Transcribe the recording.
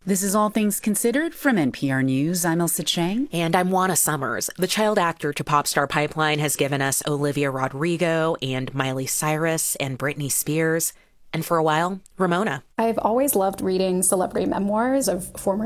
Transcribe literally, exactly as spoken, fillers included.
This is All Things Considered from N P R News. I'm Elsa Chang. And I'm Juana Summers. The child actor to pop star pipeline has given us Olivia Rodrigo and Miley Cyrus and Britney Spears. And for a while, Ramona. I've always loved reading celebrity memoirs of former